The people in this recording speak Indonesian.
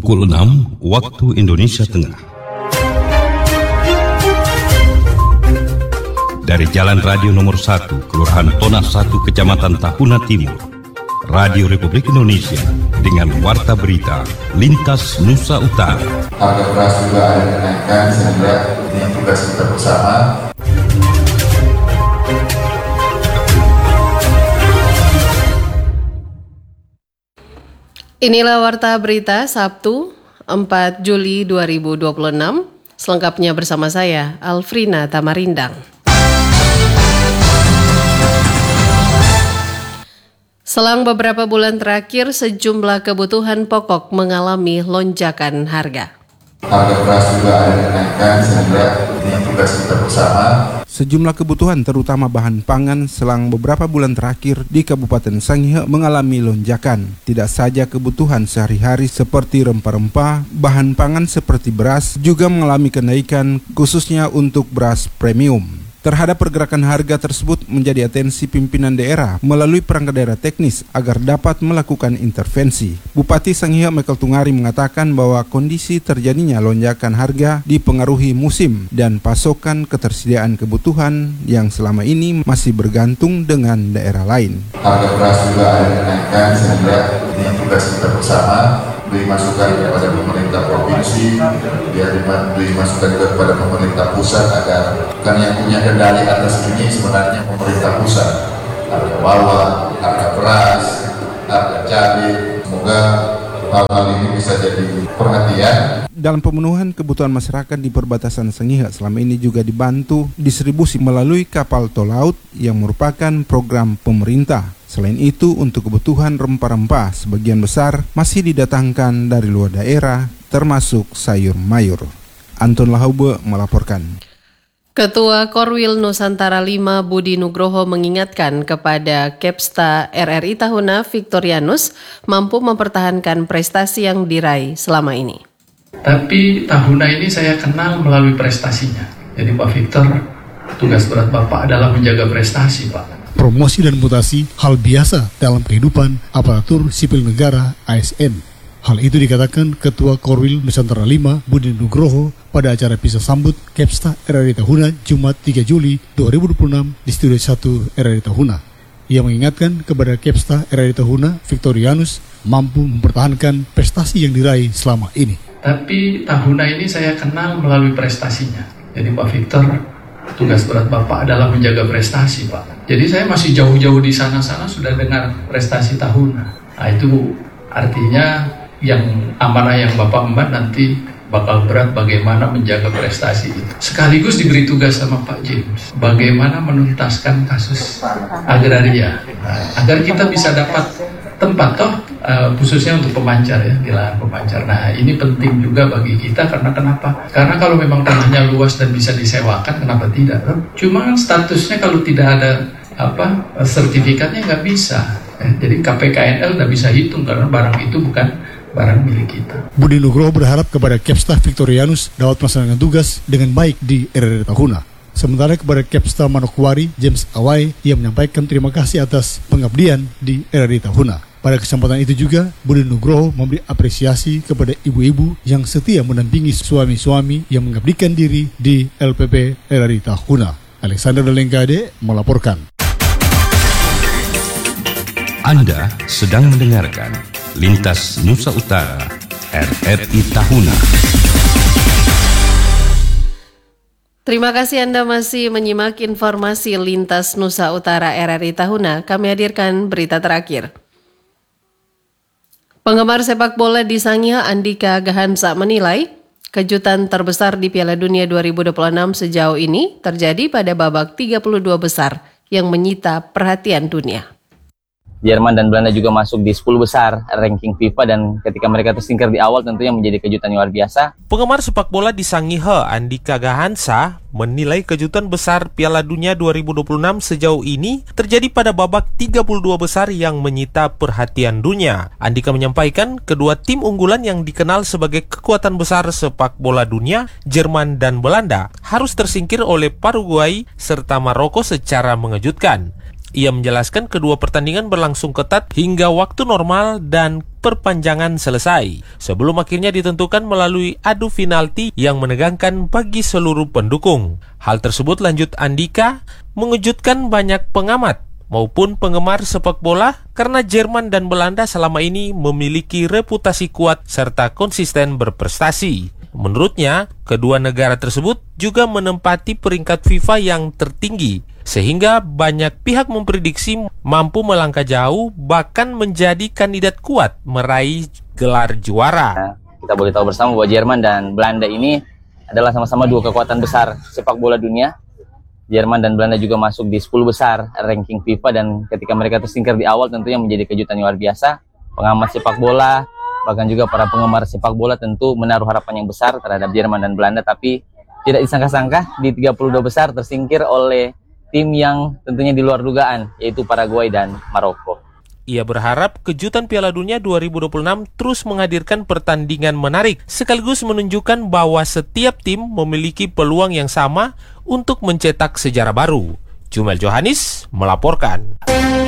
Pukul 6 waktu Indonesia Tengah. Dari Jalan Radio Nomor 1, Kelurahan Tona 1, Kecamatan Tahuna Timur, Radio Republik Indonesia dengan warta berita Lintas Nusa Utara. Harga beras juga ada kenaikan sehingga ini tugas kita bersama. Inilah warta berita Sabtu 4 Juli 2026. Selengkapnya bersama saya, Alfrina Tamarindang. Selang beberapa bulan terakhir, sejumlah kebutuhan pokok mengalami lonjakan harga. Harga beras juga ada kenaikan sehingga ini tugas kita bersama. Sejumlah kebutuhan terutama bahan pangan selang beberapa bulan terakhir di Kabupaten Sangihe mengalami lonjakan. Tidak saja kebutuhan sehari-hari seperti rempah-rempah, bahan pangan seperti beras juga mengalami kenaikan khususnya untuk beras premium. Terhadap pergerakan harga tersebut menjadi atensi pimpinan daerah melalui perangkat daerah teknis agar dapat melakukan intervensi. Bupati Sangihe Michael Tungari mengatakan bahwa kondisi terjadinya lonjakan harga dipengaruhi musim dan pasokan ketersediaan kebutuhan yang selama ini masih bergantung dengan daerah lain. Harga beras juga ada kenaikan sehingga ini tugas kita bersama. Beri masukan kepada pemerintah provinsi, beri masukan juga kepada pemerintah pusat agar kan yang punya kendali atas ini sebenarnya pemerintah pusat. Harga bawang, harga beras, harga cabai, semoga hal-hal ini bisa jadi perhatian. Dalam pemenuhan kebutuhan masyarakat di perbatasan Sangihe selama ini juga dibantu distribusi melalui kapal tol laut yang merupakan program pemerintah. Selain itu, untuk kebutuhan rempah-rempah sebagian besar masih didatangkan dari luar daerah, termasuk sayur mayur. Anton Lahaube melaporkan. Ketua Korwil Nusantara 5 Budi Nugroho mengingatkan kepada Kepsta RRI Tahuna Victorianus mampu mempertahankan prestasi yang diraih selama ini. Tapi Tahuna ini saya kenal melalui prestasinya. Jadi Pak Victor, tugas berat Bapak adalah menjaga prestasi, Pak. Promosi dan mutasi hal biasa dalam kehidupan aparatur sipil negara ASN. Hal itu dikatakan Ketua Korwil Nusantara 5 Budi Nugroho pada acara pisah sambut Kepsta RRI Tahuna Jumat 3 Juli 2026 di Studio 1 RRI Tahuna. Ia mengingatkan kepada Kepsta RRI Tahuna Victorianus mampu mempertahankan prestasi yang diraih selama ini. Tapi Tahuna ini saya kenal melalui prestasinya. Jadi Pak Victor, tugas berat Bapak adalah menjaga prestasi, Pak. Jadi saya masih jauh-jauh di sana-sana sudah dengar prestasi Tahuna. Nah, itu artinya yang amanah yang Bapak emban nanti bakal berat bagaimana menjaga prestasi itu. Sekaligus diberi tugas sama Pak James, bagaimana menuntaskan kasus agraria. Nah, agar kita bisa dapat tempat khususnya untuk pemancar ya, di lahan pemancar. Nah, ini penting juga bagi kita karena kenapa? Karena kalau memang tanahnya luas dan bisa disewakan, kenapa tidak? Cuma kan statusnya kalau tidak ada sertifikatnya nggak bisa. Jadi KPKNL nggak bisa hitung karena barang itu bukan barang milik kita. Budi Nugroho berharap kepada Kepsta Victorianus dapat melaksanakan tugas dengan baik di RRI Tahuna. Sementara kepada Kepsta Manokwari James Awai, ia menyampaikan terima kasih atas pengabdian di RRI Tahuna. Pada kesempatan itu juga, Budi Nugroho memberi apresiasi kepada ibu-ibu yang setia mendampingi suami-suami yang mengabdikan diri di LPP RRI Tahuna. Alexander Dalengkade melaporkan. Anda sedang mendengarkan Lintas Nusa Utara RRI Tahuna. Terima kasih Anda masih menyimak informasi Lintas Nusa Utara RRI Tahuna. Kami hadirkan berita terakhir. Penggemar sepak bola di Sangihe Andika Gahansa menilai kejutan terbesar di Piala Dunia 2026 sejauh ini terjadi pada babak 32 besar yang menyita perhatian dunia. Jerman dan Belanda juga masuk di 10 besar ranking FIFA dan ketika mereka tersingkir di awal tentunya menjadi kejutan yang luar biasa. Penggemar sepak bola di Sangihe Andika Gahansa menilai kejutan besar Piala Dunia 2026 sejauh ini terjadi pada babak 32 besar yang menyita perhatian dunia. Andika menyampaikan kedua tim unggulan yang dikenal sebagai kekuatan besar sepak bola dunia, Jerman dan Belanda, harus tersingkir oleh Paraguay serta Maroko secara mengejutkan. Ia menjelaskan kedua pertandingan berlangsung ketat hingga waktu normal dan perpanjangan selesai, sebelum akhirnya ditentukan melalui adu penalti yang menegangkan bagi seluruh pendukung. Hal tersebut, lanjut Andika, mengejutkan banyak pengamat maupun penggemar sepak bola karena Jerman dan Belanda selama ini memiliki reputasi kuat serta konsisten berprestasi. Menurutnya, kedua negara tersebut juga menempati peringkat FIFA yang tertinggi, sehingga banyak pihak memprediksi mampu melangkah jauh, bahkan menjadi kandidat kuat meraih gelar juara. Kita boleh tahu bersama bahwa Jerman dan Belanda ini adalah sama-sama dua kekuatan besar sepak bola dunia. Jerman dan Belanda juga masuk di 10 besar ranking FIFA, dan ketika mereka tersingkir di awal tentunya menjadi kejutan yang luar biasa. Pengamat sepak bola, bahkan juga para penggemar sepak bola tentu menaruh harapan yang besar terhadap Jerman dan Belanda, tapi tidak disangka-sangka di 32 besar tersingkir oleh tim yang tentunya di luar dugaan, yaitu Paraguay dan Maroko. Ia berharap kejutan Piala Dunia 2026 terus menghadirkan pertandingan menarik, sekaligus menunjukkan bahwa setiap tim memiliki peluang yang sama untuk mencetak sejarah baru. Jumel Johannes melaporkan.